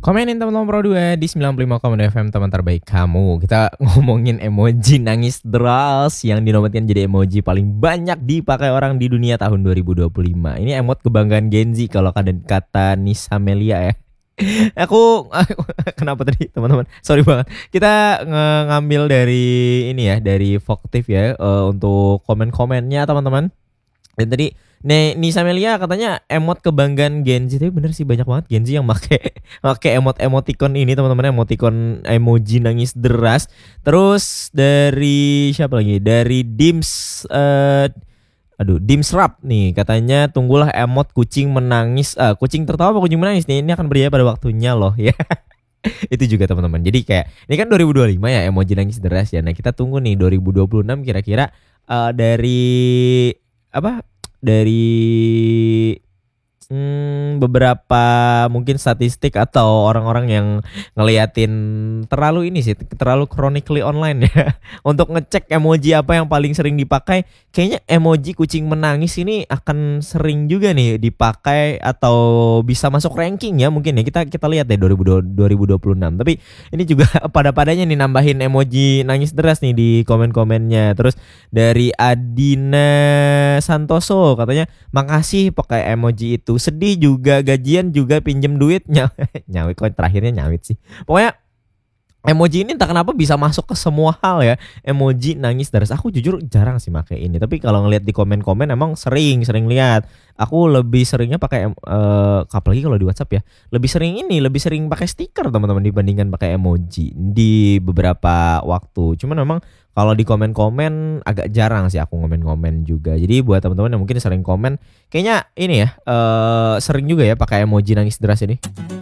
Komenin teman-teman Pro 2 di 95,2 FM teman terbaik kamu. Kita ngomongin emoji nangis deras yang dinobatkan jadi emoji paling banyak dipakai orang di dunia tahun 2025. Ini emot kebanggaan Gen Z kalau kata Nisa Melia ya. Aku kenapa tadi teman-teman? Sorry banget. Kita ngambil dari ini ya, dari Voktif ya, untuk komen-komennya teman-teman. Dan tadi Nisa Melia katanya emot kebanggaan Gen Z. Tapi bener sih, banyak banget Gen Z yang make emoticon ini teman-teman, emoticon emoji nangis deras. Terus dari siapa lagi? Dari Dims Dimsrap nih katanya tunggulah emot kucing menangis. Kucing tertawa apa kucing menangis nih? Ini akan berjaya pada waktunya loh ya. Itu juga teman-teman. Jadi kayak ini kan 2025 ya emoji nangis deras ya. Nah, kita tunggu nih 2026 kira-kira dari apa? Dari beberapa mungkin statistik atau orang-orang yang ngeliatin terlalu ini sih, terlalu chronically online ya untuk ngecek emoji apa yang paling sering dipakai. Kayaknya emoji kucing menangis ini akan sering juga nih dipakai atau bisa masuk ranking ya mungkin ya. Kita lihat deh 2026. Tapi ini juga pada-padanya nih nambahin emoji nangis deras nih di komen-komennya. Terus dari Adina Santoso katanya makasih pakai emoji itu. Sedih juga, gajian juga, pinjem duit nyawit kok terakhirnya nyawit sih. Pokoknya emoji ini entah kenapa bisa masuk ke semua hal ya. Emoji nangis deras. Aku jujur jarang sih pakai ini. Tapi kalau ngeliat di komen-komen emang sering lihat. Aku lebih seringnya pakai apalagi kalau di WhatsApp ya. Lebih sering pakai stiker teman-teman dibandingkan pakai emoji di beberapa waktu. Cuman memang kalau di komen-komen agak jarang sih aku komen-komen juga. Jadi buat teman-teman yang mungkin sering komen, kayaknya ini ya sering juga ya pakai emoji nangis deras ini.